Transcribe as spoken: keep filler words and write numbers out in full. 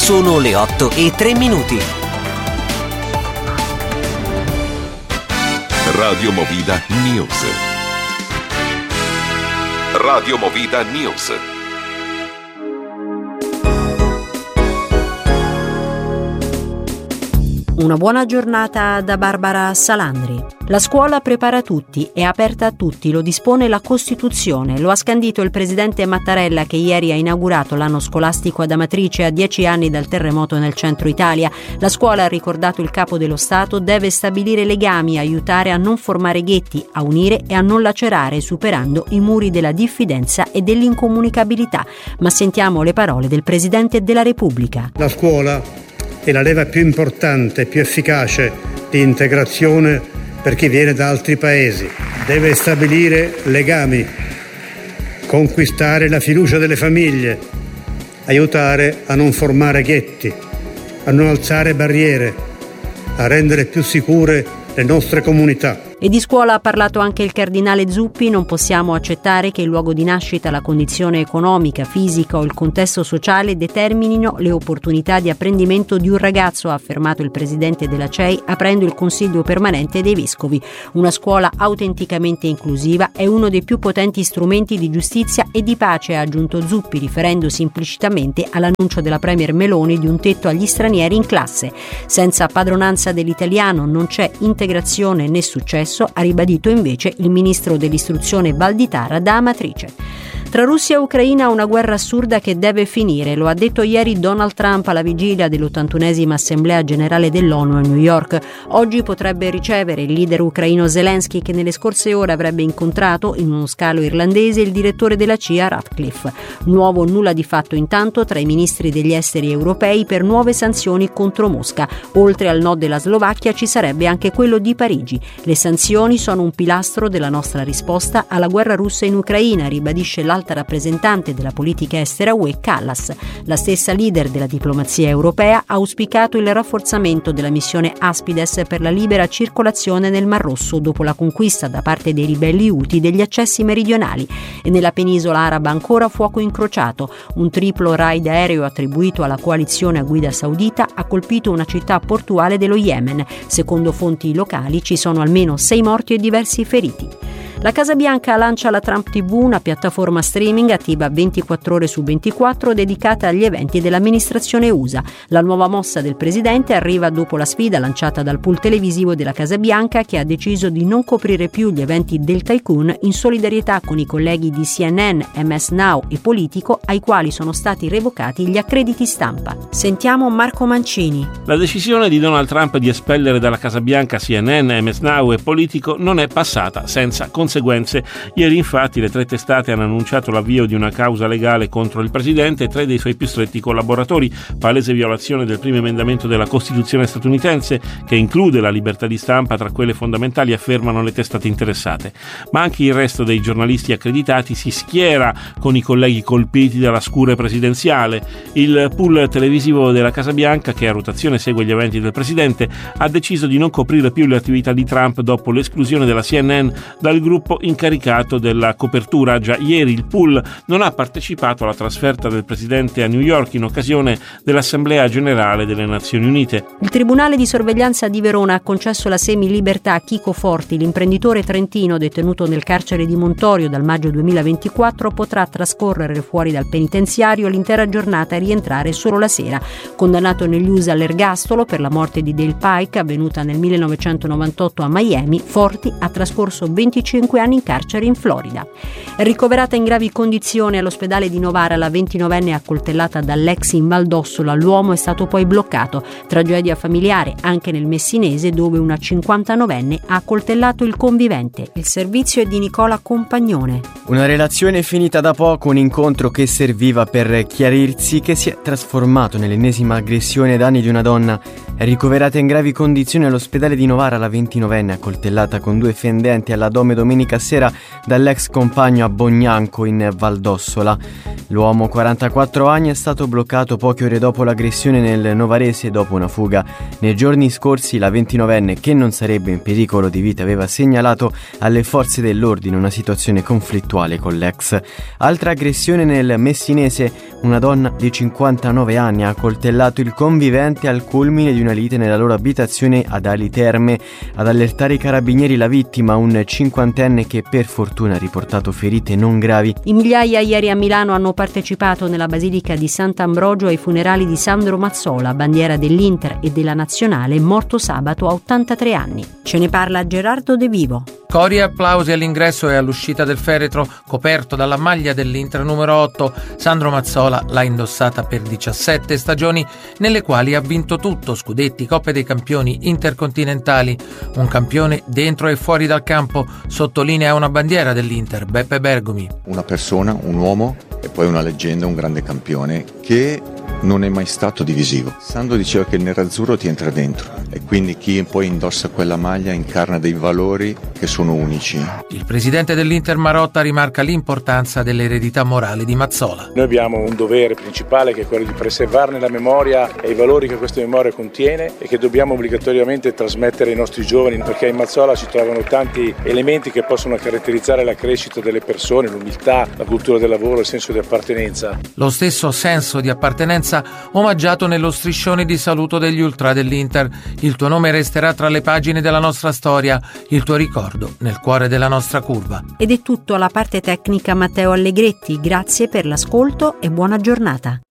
Sono le otto e tre minuti. Radio Movida News. Radio Movida News. Una buona giornata da Barbara Salandri. La scuola prepara tutti, è aperta a tutti, lo dispone la Costituzione. Lo ha scandito il presidente Mattarella, che ieri ha inaugurato l'anno scolastico ad Amatrice a dieci anni dal terremoto nel centro Italia. La scuola, ha ricordato il capo dello Stato, deve stabilire legami, aiutare a non formare ghetti, a unire e a non lacerare, superando i muri della diffidenza e dell'incomunicabilità. Ma sentiamo le parole del Presidente della Repubblica. La scuola è la leva più importante e più efficace di integrazione per chi viene da altri paesi. Deve stabilire legami, conquistare la fiducia delle famiglie, aiutare a non formare ghetti, a non alzare barriere, a rendere più sicure le nostre comunità. E di scuola ha parlato anche il cardinale Zuppi. Non possiamo accettare che il luogo di nascita, la condizione economica, fisica o il contesto sociale determinino le opportunità di apprendimento di un ragazzo, ha affermato il presidente della C E I aprendo il Consiglio permanente dei vescovi. Una scuola autenticamente inclusiva è uno dei più potenti strumenti di giustizia e di pace, ha aggiunto Zuppi, riferendosi implicitamente all'annuncio della premier Meloni di un tetto agli stranieri in classe. Senza padronanza dell'italiano non c'è integrazione né successo, ha ribadito invece il ministro dell'istruzione Valditara da Amatrice. Tra Russia e Ucraina una guerra assurda che deve finire, lo ha detto ieri Donald Trump alla vigilia dell'ottantunesima Assemblea Generale dell'ONU a New York. Oggi potrebbe ricevere il leader ucraino Zelensky, che nelle scorse ore avrebbe incontrato in uno scalo irlandese il direttore della C I A Ratcliffe. Nuovo nulla di fatto intanto tra i ministri degli esteri europei per nuove sanzioni contro Mosca. Oltre al no della Slovacchia ci sarebbe anche quello di Parigi. Le sanzioni sono un pilastro della nostra risposta alla guerra russa in Ucraina, ribadisce l'alta rappresentante della politica estera U E Kallas. La stessa leader della diplomazia europea ha auspicato il rafforzamento della missione Aspides per la libera circolazione nel Mar Rosso dopo la conquista da parte dei ribelli Houthi degli accessi meridionali. E nella penisola araba ancora fuoco incrociato. Un triplo raid aereo attribuito alla coalizione a guida saudita ha colpito una città portuale dello Yemen. Secondo fonti locali ci sono almeno sei morti e diversi feriti. La Casa Bianca lancia la Trump ti vu, una piattaforma streaming attiva ventiquattro ore su ventiquattro dedicata agli eventi dell'amministrazione U S A. La nuova mossa del presidente arriva dopo la sfida lanciata dal pool televisivo della Casa Bianca, che ha deciso di non coprire più gli eventi del tycoon in solidarietà con i colleghi di C N N, M S Now e Politico, ai quali sono stati revocati gli accrediti stampa. Sentiamo Marco Mancini. La decisione di Donald Trump di espellere dalla Casa Bianca C N N, M S Now e Politico non è passata senza conseguenze. Ieri infatti le tre testate hanno annunciato l'avvio di una causa legale contro il presidente e tre dei suoi più stretti collaboratori, palese violazione del primo emendamento della Costituzione statunitense, che include la libertà di stampa tra quelle fondamentali, affermano le testate interessate. Ma anche il resto dei giornalisti accreditati si schiera con i colleghi colpiti dalla scure presidenziale. Il pool televisivo della Casa Bianca, che a rotazione segue gli eventi del presidente, ha deciso di non coprire più le attività di Trump dopo l'esclusione della C N N dal gruppo incaricato della copertura. Già ieri il pool non ha partecipato alla trasferta del presidente a New York in occasione dell'Assemblea Generale delle Nazioni Unite. Il Tribunale di sorveglianza di Verona ha concesso la semilibertà a Chico Forti. L'imprenditore trentino, detenuto nel carcere di Montorio dal maggio duemilaventiquattro, potrà trascorrere fuori dal penitenziario l'intera giornata e rientrare solo la sera. Condannato negli U S A all'ergastolo per la morte di Dale Pike, avvenuta nel millenovecentonovantotto a Miami, Forti ha trascorso venticinque anni in carcere in Florida. Ricoverata in gravi condizioni all'ospedale di Novara, la ventinovenne accoltellata dall'ex in Valdossola, l'uomo è stato poi bloccato. Tragedia familiare anche nel Messinese, dove una cinquantanovenne ha accoltellato il convivente. Il servizio è di Nicola Compagnone. Una relazione finita da poco, un incontro che serviva per chiarirsi, che si è trasformato nell'ennesima aggressione ai danni di una donna. È ricoverata in gravi condizioni all'ospedale di Novara la ventinovenne accoltellata con due fendenti all'addome domenica domenica sera dall'ex compagno a Bognanco in Valdossola. L'uomo, quarantaquattro anni, è stato bloccato poche ore dopo l'aggressione nel Novarese dopo una fuga. Nei giorni scorsi la ventinovenne, che non sarebbe in pericolo di vita, aveva segnalato alle forze dell'ordine una situazione conflittuale con l'ex. Altra aggressione nel Messinese: una donna di cinquantanove anni ha accoltellato il convivente al culmine di una lite nella loro abitazione ad Ali Terme. Ad allertare i carabinieri la vittima, un cinquantenne che per fortuna ha riportato ferite non gravi. In migliaia ieri a Milano hanno partecipato nella Basilica di Sant'Ambrogio ai funerali di Sandro Mazzola, bandiera dell'Inter e della Nazionale, morto sabato a ottantatré anni. Ce ne parla Gerardo De Vivo. Cori e applausi all'ingresso e all'uscita del feretro coperto dalla maglia dell'Inter numero otto. Sandro Mazzola l'ha indossata per diciassette stagioni, nelle quali ha vinto tutto: scudetti, Coppe dei Campioni, intercontinentali. Un campione dentro e fuori dal campo, sottolinea una bandiera dell'Inter, Beppe Bergomi. Una persona, un uomo e poi una leggenda, un grande campione che non è mai stato divisivo. Sandro diceva che il nerazzurro ti entra dentro e quindi chi poi indossa quella maglia incarna dei valori che sono unici. Il presidente dell'Inter Marotta rimarca l'importanza dell'eredità morale di Mazzola. Noi abbiamo un dovere principale, che è quello di preservarne la memoria e i valori che questa memoria contiene e che dobbiamo obbligatoriamente trasmettere ai nostri giovani, perché in Mazzola si trovano tanti elementi che possono caratterizzare la crescita delle persone: l'umiltà, la cultura del lavoro, il senso di appartenenza. Lo stesso senso di appartenenza omaggiato nello striscione di saluto degli ultra dell'Inter. Il tuo nome resterà tra le pagine della nostra storia, il tuo ricordo nel cuore della nostra curva. Ed è tutto alla parte tecnica Matteo Allegretti. Grazie per l'ascolto e buona giornata.